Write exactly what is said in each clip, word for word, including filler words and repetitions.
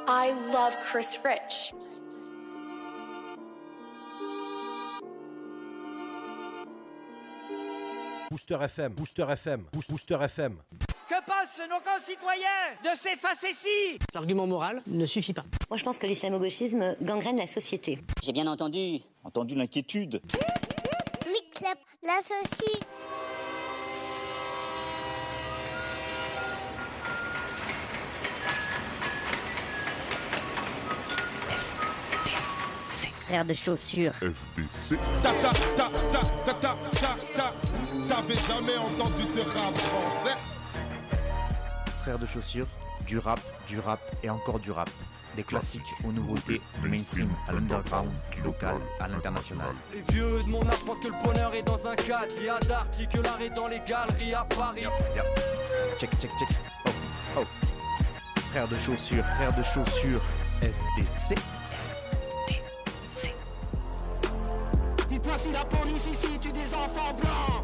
I love Chris Rich. Booster F M, Booster F M, Booster F M. Que pensent nos concitoyens de ces facéties ? L'argument moral ne suffit pas. Moi, je pense que l'islamo-gauchisme gangrène la société. J'ai bien entendu. Entendu l'inquiétude. Miclep, l'associe. Frère de chaussures. F D C. Ta ta ta ta ta ta ta ta. T'avais jamais entendu de rap français? Frère de chaussures, du rap, du rap et encore du rap. Des classiques aux nouveautés, du mainstream à l'underground, du local à l'international. Les vieux de mon âge pensent que le bonheur est dans un cadre. Il y a d'Arty que l'art est dans les galeries à Paris. Yeah. Check, check, check. Oh, oh. Frère de chaussures, frère de chaussures, F D C. Dites-moi si la police ici tue des enfants blancs.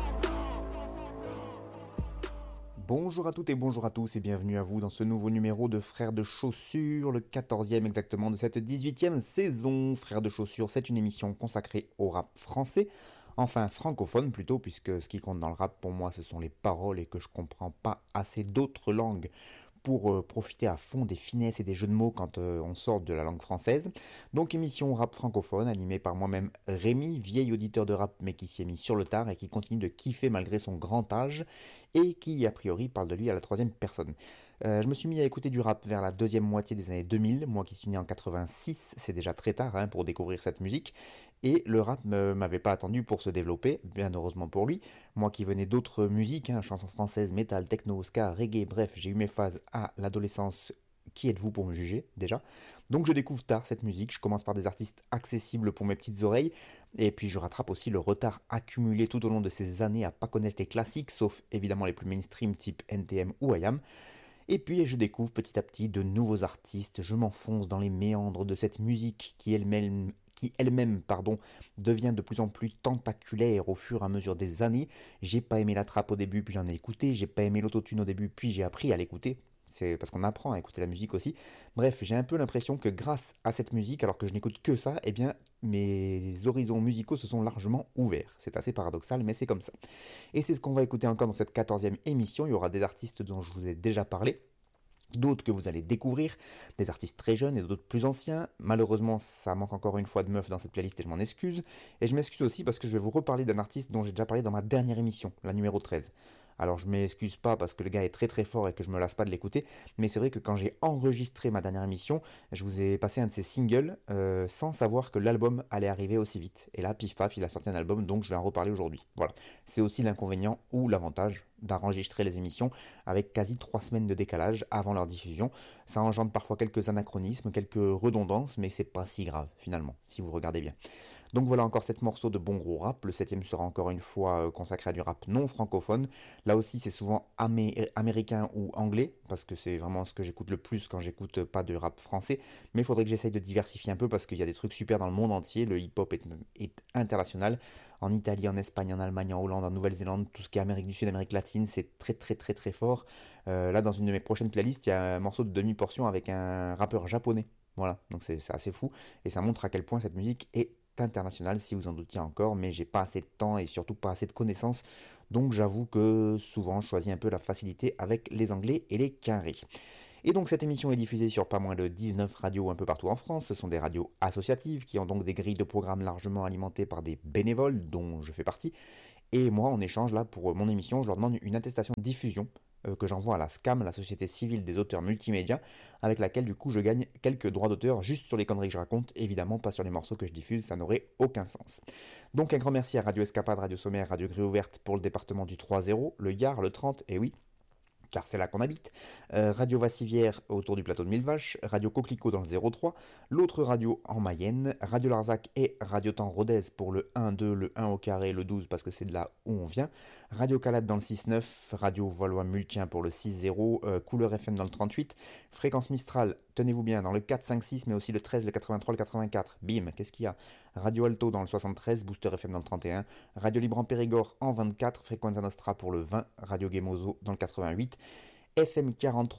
Bonjour à toutes et bonjour à tous et bienvenue à vous dans ce nouveau numéro de Frères de Chaussures, le quatorzième exactement de cette dix-huitième saison. Frères de Chaussures, c'est une émission consacrée au rap français, enfin francophone plutôt, puisque ce qui compte dans le rap pour moi ce sont les paroles et que je comprends pas assez d'autres langues pour euh, profiter à fond des finesses et des jeux de mots quand euh, on sort de la langue française. Donc émission rap francophone animée par moi-même Rémi, vieil auditeur de rap mais qui s'y est mis sur le tard et qui continue de kiffer malgré son grand âge et qui a priori parle de lui à la troisième personne. Euh, je me suis mis à écouter du rap vers la deuxième moitié des années deux mille, moi qui suis né en quatre-vingt-six, c'est déjà très tard hein, pour découvrir cette musique, et le rap ne m'avait pas attendu pour se développer, bien heureusement pour lui, moi qui venais d'autres musiques, hein, chansons françaises, métal, techno, ska, reggae, bref, j'ai eu mes phases à l'adolescence. Qui êtes-vous pour me juger, déjà ? Donc je découvre tard cette musique, je commence par des artistes accessibles pour mes petites oreilles, et puis je rattrape aussi le retard accumulé tout au long de ces années à pas connaître les classiques, sauf évidemment les plus mainstream type N T M ou I A M. Et puis je découvre petit à petit de nouveaux artistes, je m'enfonce dans les méandres de cette musique qui elle-même qui elle-même pardon, devient de plus en plus tentaculaire au fur et à mesure des années. J'ai pas aimé la trappe au début, puis j'en ai écouté, j'ai pas aimé l'autotune au début, puis j'ai appris à l'écouter. C'est parce qu'on apprend à écouter la musique aussi. Bref, j'ai un peu l'impression que grâce à cette musique, alors que je n'écoute que ça, eh bien, mes horizons musicaux se sont largement ouverts. C'est assez paradoxal, mais c'est comme ça. Et c'est ce qu'on va écouter encore dans cette quatorzième émission. Il y aura des artistes dont je vous ai déjà parlé, d'autres que vous allez découvrir, des artistes très jeunes et d'autres plus anciens. Malheureusement, ça manque encore une fois de meufs dans cette playlist et je m'en excuse. Et je m'excuse aussi parce que je vais vous reparler d'un artiste dont j'ai déjà parlé dans ma dernière émission, la numéro treize. Alors je m'excuse pas parce que le gars est très très fort et que je me lasse pas de l'écouter, mais c'est vrai que quand j'ai enregistré ma dernière émission, je vous ai passé un de ses singles euh, sans savoir que l'album allait arriver aussi vite. Et là, pif paf, il a sorti un album, donc je vais en reparler aujourd'hui. Voilà, c'est aussi l'inconvénient ou l'avantage d'enregistrer les émissions avec quasi trois semaines de décalage avant leur diffusion. Ça engendre parfois quelques anachronismes, quelques redondances, mais c'est pas si grave finalement, si vous regardez bien. Donc voilà encore sept morceaux de bon gros rap. Le septième sera encore une fois consacré à du rap non francophone. Là aussi c'est souvent amé- américain ou anglais, parce que c'est vraiment ce que j'écoute le plus quand j'écoute pas de rap français. Mais il faudrait que j'essaye de diversifier un peu parce qu'il y a des trucs super dans le monde entier. Le hip-hop est, est international. En Italie, en Espagne, en Allemagne, en Hollande, en Nouvelle-Zélande, tout ce qui est Amérique du Sud, Amérique latine, c'est très très très très fort. Euh, là dans une de mes prochaines playlists, il y a un morceau de demi-portion avec un rappeur japonais. Voilà, donc c'est, c'est assez fou. Et ça montre à quel point cette musique est international si vous en doutiez encore, mais j'ai pas assez de temps et surtout pas assez de connaissances, donc j'avoue que souvent je choisis un peu la facilité avec les anglais et les carrés. Et donc cette émission est diffusée sur pas moins de dix-neuf radios un peu partout en France. Ce sont des radios associatives qui ont donc des grilles de programmes largement alimentées par des bénévoles dont je fais partie, et moi en échange là pour mon émission je leur demande une attestation de diffusion que j'envoie à la S C A M, la Société Civile des Auteurs Multimédia, avec laquelle du coup je gagne quelques droits d'auteur juste sur les conneries que je raconte, évidemment pas sur les morceaux que je diffuse, ça n'aurait aucun sens. Donc un grand merci à Radio Escapade, Radio Sommaire, Radio Grille Ouverte pour le département du trois zéro, le Gard, le trente, et oui, car c'est là qu'on habite, euh, Radio Vassivière autour du plateau de Mille Vaches, Radio Coquelicot dans le zéro trois, l'autre radio en Mayenne, Radio Larzac et Radio Temps Rodez pour le un deux, le un au carré, le douze parce que c'est de là où on vient, Radio Calade dans le six neuf, Radio Valois Multien pour le six zéro, euh, Couleur F M dans le trente-huit, Fréquence Mistral, tenez-vous bien, dans le quatre cinq six mais aussi le treize, le quatre-vingt-trois, le quatre-vingt-quatre, bim, qu'est-ce qu'il y a, Radio Alto dans le soixante-treize, Booster F M dans le trente et un, Radio Libre en Périgord en vingt-quatre, Frequenza Nostra pour le vingt, Radio Gemozo dans le quatre-vingt-huit, F M quarante-trois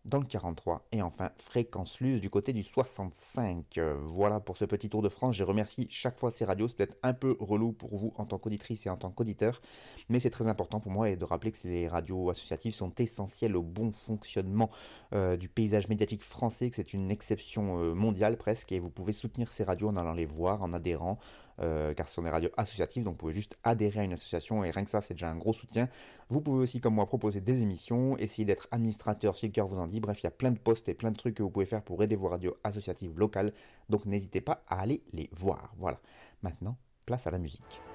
dans le quarante-trois, et enfin Fréquence Luce du côté du soixante-cinq. Euh, voilà pour ce petit tour de France. Je remercie chaque fois ces radios. C'est peut-être un peu relou pour vous en tant qu'auditrice et en tant qu'auditeur, mais c'est très important pour moi et de rappeler que les radios associatives sont essentielles au bon fonctionnement euh, du paysage médiatique français, que c'est une exception euh, mondiale presque, et vous pouvez soutenir ces radios en allant les voir, en adhérant, euh, car ce sont des radios associatives, donc vous pouvez juste adhérer à une association, et rien que ça c'est déjà un gros soutien. Vous pouvez aussi, comme moi, proposer des émissions, essayer d'être administrateur si le cœur vous en dit. Bref, il y a plein de posts et plein de trucs que vous pouvez faire pour aider vos radios associatives locales, donc n'hésitez pas à aller les voir. Voilà, maintenant, place à la musique.